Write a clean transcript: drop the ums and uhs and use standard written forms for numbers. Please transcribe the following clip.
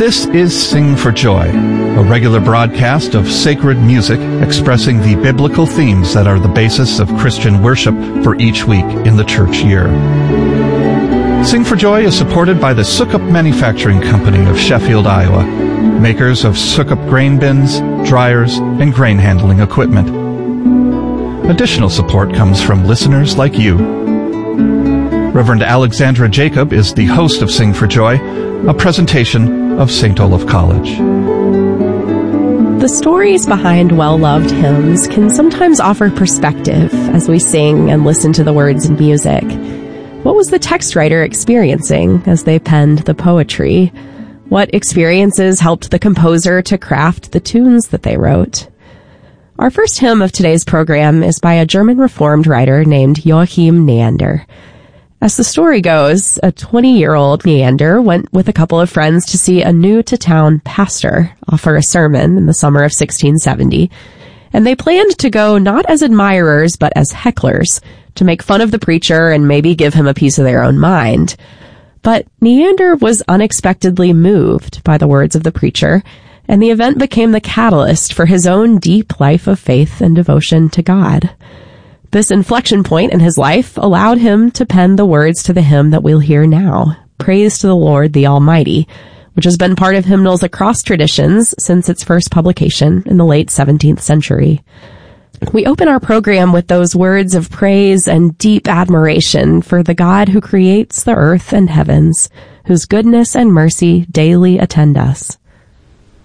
This is Sing for Joy, a regular broadcast of sacred music expressing the biblical themes that are the basis of Christian worship for each week in the church year. Sing for Joy is supported by the Sukup Manufacturing Company of Sheffield, Iowa, makers of Sukup grain bins, dryers, and grain handling equipment. Additional support comes from listeners like you. Reverend Alexandra Jacob is the host of Sing for Joy, a presentation of St. Olaf College. The stories behind well-loved hymns can sometimes offer perspective as we sing and listen to the words and music. What was the text writer experiencing as they penned the poetry? What experiences helped the composer to craft the tunes that they wrote? Our first hymn of today's program is by a German Reformed writer named Joachim Neander. As the story goes, a 20-year-old Neander went with a couple of friends to see a new-to-town pastor offer a sermon in the summer of 1670, and they planned to go not as admirers but as hecklers, to make fun of the preacher and maybe give him a piece of their own mind. But Neander was unexpectedly moved by the words of the preacher, and the event became the catalyst for his own deep life of faith and devotion to God. This inflection point in his life allowed him to pen the words to the hymn that we'll hear now, Praise to the Lord the Almighty, which has been part of hymnals across traditions since its first publication in the late 17th century. We open our program with those words of praise and deep admiration for the God who creates the earth and heavens, whose goodness and mercy daily attend us.